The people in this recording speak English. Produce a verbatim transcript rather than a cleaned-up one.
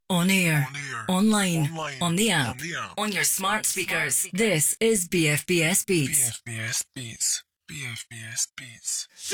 On air, On air, online, online, on the app, on the app, on your smart speakers. This is B F B S Beats. B F B S Beats. B F B S Beats.